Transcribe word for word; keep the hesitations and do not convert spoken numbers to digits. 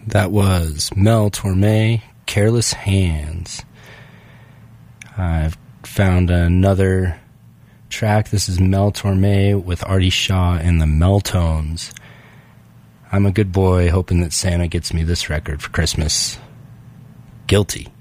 That was Mel Torme, Careless Hands. I've found another track. This is Mel Torme with Artie Shaw and the Meltones. I'm a good boy, hoping that Santa gets me this record for Christmas. Guilty.